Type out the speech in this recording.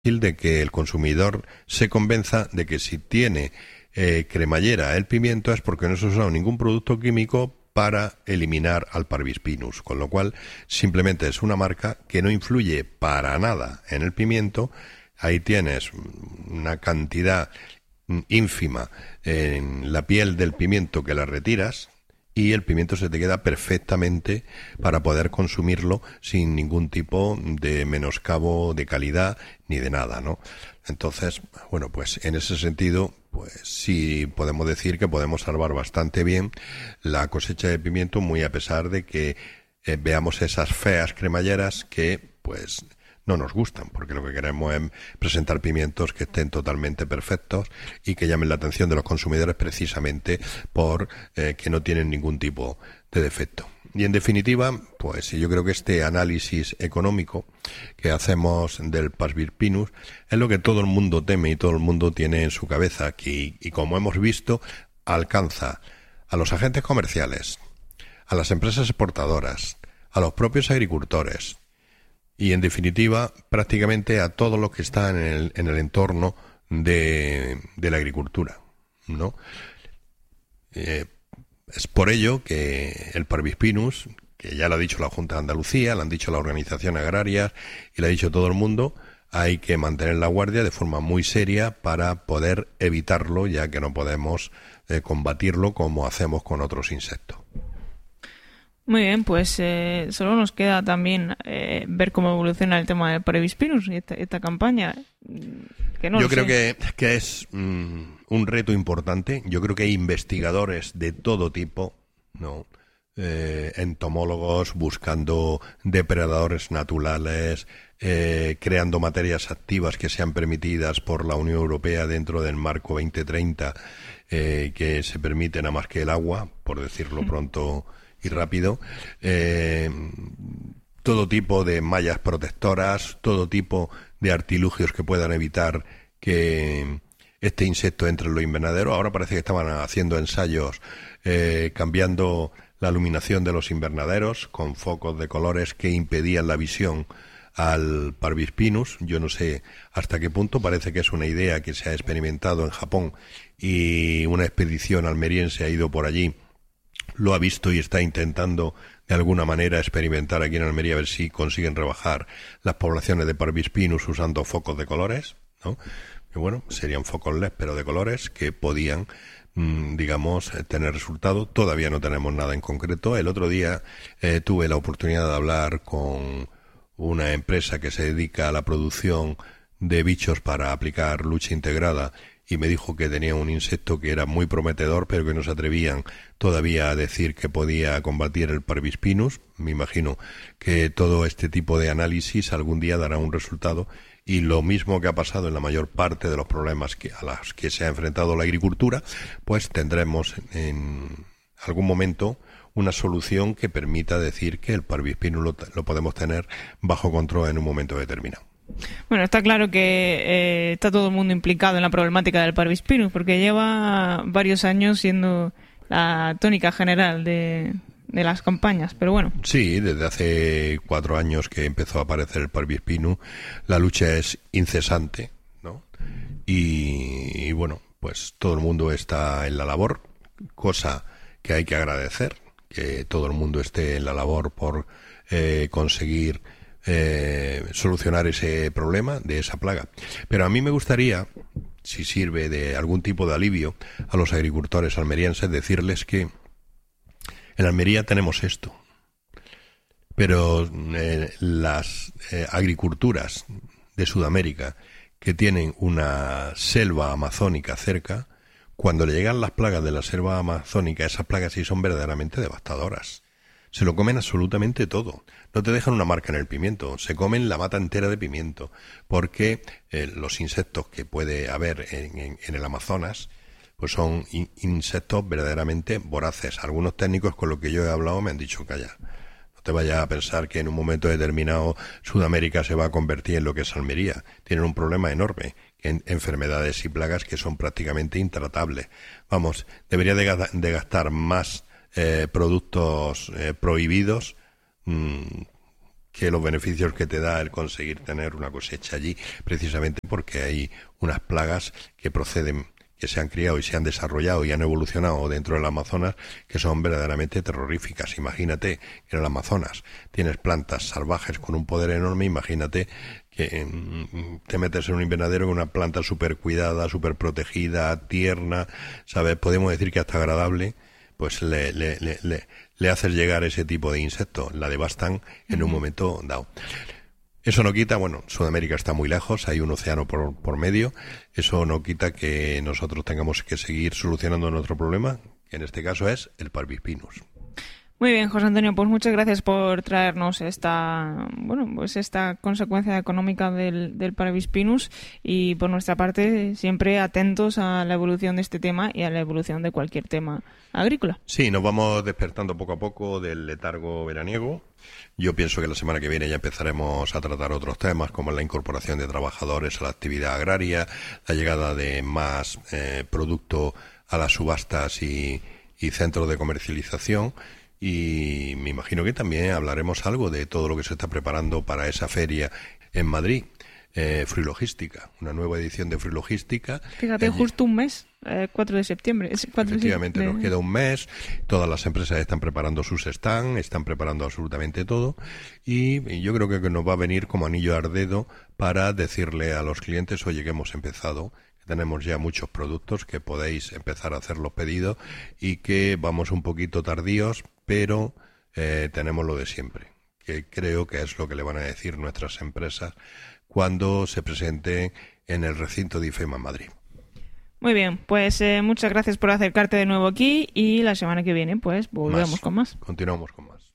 de que el consumidor se convenza de que si tiene cremallera el pimiento es porque no se ha usado ningún producto químico para eliminar al Parvis pinus, con lo cual simplemente es una marca que no influye para nada en el pimiento. Ahí tienes una cantidad ínfima en la piel del pimiento que la retiras y el pimiento se te queda perfectamente para poder consumirlo sin ningún tipo de menoscabo de calidad ni de nada, ¿no? Entonces, bueno, pues en ese sentido, pues sí podemos decir que podemos salvar bastante bien la cosecha de pimiento, muy a pesar de que veamos esas feas cremalleras que, pues, no nos gustan, porque lo que queremos es presentar pimientos que estén totalmente perfectos y que llamen la atención de los consumidores precisamente por que no tienen ningún tipo de defecto. Y en definitiva, pues yo creo que este análisis económico que hacemos del Parvis pinus es lo que todo el mundo teme y todo el mundo tiene en su cabeza, que, y como hemos visto, alcanza a los agentes comerciales, a las empresas exportadoras, a los propios agricultores, y en definitiva prácticamente a todo lo que está en el entorno de la agricultura, ¿no? Es por ello que el Parvis pinus, que ya lo ha dicho la Junta de Andalucía, lo han dicho las organizaciones agrarias y lo ha dicho todo el mundo, hay que mantener la guardia de forma muy seria para poder evitarlo, ya que no podemos combatirlo como hacemos con otros insectos. Muy bien, pues solo nos queda también ver cómo evoluciona el tema del Parvis pinus y esta campaña. Que no Yo creo que es un reto importante. Yo creo que hay investigadores de todo tipo, ¿no? Entomólogos buscando depredadores naturales, creando materias activas que sean permitidas por la Unión Europea dentro del marco 2030, que se permiten a más que el agua, por decirlo pronto y rápido, todo tipo de mallas protectoras, todo tipo de artilugios que puedan evitar que este insecto entre en los invernaderos. Ahora parece que estaban haciendo ensayos cambiando la iluminación de los invernaderos con focos de colores que impedían la visión al Parvis pinus. Yo no sé hasta qué punto, parece que es una idea que se ha experimentado en Japón y una expedición almeriense ha ido por allí, lo ha visto y está intentando de alguna manera experimentar aquí en Almería a ver si consiguen rebajar las poblaciones de Parvis pinus usando focos de colores, ¿no? Y bueno, serían focos LED pero de colores que podían digamos tener resultado. Todavía no tenemos nada en concreto. El otro día tuve la oportunidad de hablar con una empresa que se dedica a la producción de bichos para aplicar lucha integrada y me dijo que tenía un insecto que era muy prometedor, pero que no se atrevían todavía a decir que podía combatir el Parvis pinus. Me imagino que todo este tipo de análisis algún día dará un resultado, y lo mismo que ha pasado en la mayor parte de los problemas a los que se ha enfrentado la agricultura, pues tendremos en algún momento una solución que permita decir que el Parvis pinus lo podemos tener bajo control en un momento determinado. Bueno, está claro que está todo el mundo implicado en la problemática del Parvis pinus, porque lleva varios años siendo la tónica general de las campañas, pero bueno. Sí, desde hace 4 años que empezó a aparecer el Parvis pinus, la lucha es incesante, ¿no? Y bueno, pues todo el mundo está en la labor, cosa que hay que agradecer, que todo el mundo esté en la labor por conseguir solucionar ese problema de esa plaga. Pero a mí me gustaría, si sirve de algún tipo de alivio a los agricultores almerienses, decirles que en Almería tenemos esto, pero las agriculturas de Sudamérica que tienen una selva amazónica cerca, cuando le llegan las plagas de la selva amazónica, esas plagas sí son verdaderamente devastadoras. Se lo comen absolutamente todo. No te dejan una marca en el pimiento. Se comen la mata entera de pimiento. Porque los insectos que puede haber en el Amazonas, pues son insectos verdaderamente voraces. Algunos técnicos con los que yo he hablado me han dicho, calla, no te vayas a pensar que en un momento determinado Sudamérica se va a convertir en lo que es Almería. Tienen un problema enorme, en enfermedades y plagas que son prácticamente intratables. Vamos, debería de gastar más productos prohibidos que los beneficios que te da el conseguir tener una cosecha allí, precisamente porque hay unas plagas que proceden, que se han criado y se han desarrollado y han evolucionado dentro del Amazonas, que son verdaderamente terroríficas. Imagínate que en el Amazonas tienes plantas salvajes con un poder enorme, imagínate que te metes en un invernadero con una planta súper cuidada, súper protegida, tierna, ¿sabes? Podemos decir que hasta agradable, pues le haces llegar ese tipo de insectos, la devastan en un momento dado. Eso no quita, bueno, Sudamérica está muy lejos, hay un océano por medio, eso no quita que nosotros tengamos que seguir solucionando nuestro problema, que en este caso es el Parvis pinus. Muy bien, José Antonio, pues muchas gracias por traernos esta consecuencia económica del Parvis pinus, y por nuestra parte siempre atentos a la evolución de este tema y a la evolución de cualquier tema agrícola. Sí, nos vamos despertando poco a poco del letargo veraniego. Yo pienso que la semana que viene ya empezaremos a tratar otros temas como la incorporación de trabajadores a la actividad agraria, la llegada de más producto a las subastas y centros de comercialización. Y me imagino que también hablaremos algo de todo lo que se está preparando para esa feria en Madrid, Fruilogística, una nueva edición de Fruilogística. Fíjate, justo un mes, 4 de septiembre. Efectivamente, nos queda un mes, todas las empresas están preparando sus stands, están preparando absolutamente todo, y yo creo que nos va a venir como anillo al dedo para decirle a los clientes, oye, que hemos empezado, tenemos ya muchos productos, que podéis empezar a hacer los pedidos y que vamos un poquito tardíos, pero tenemos lo de siempre, que creo que es lo que le van a decir nuestras empresas cuando se presenten en el recinto de IFEMA en Madrid. Muy bien, pues muchas gracias por acercarte de nuevo aquí, y la semana que viene pues volvemos con más. Continuamos con más.